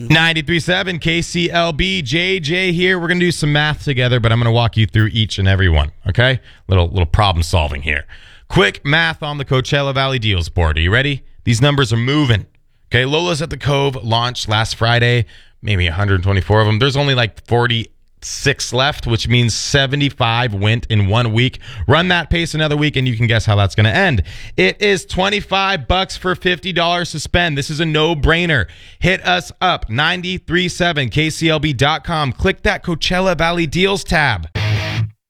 93.7 KCLB, JJ here. We're going to do some math together, but I'm going to walk you through each and every one, okay? Little problem solving here. Quick math on the Coachella Valley Deals board. Are you ready? These numbers are moving. Okay, Lola's at the Cove launched last Friday, maybe 124 of them. There's only like 46 left, which means 75 went in 1 week. Run that pace another week, and you can guess how that's going to end. It is $25 for $50 to spend. This is a no-brainer. Hit us up, 93.7KCLB.com. Click that Coachella Valley Deals tab.